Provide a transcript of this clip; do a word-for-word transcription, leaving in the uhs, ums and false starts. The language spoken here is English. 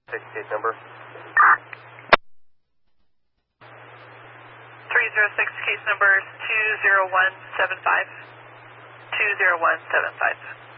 Six case number. three zero six, case number two zero one seven five. two zero one seven five.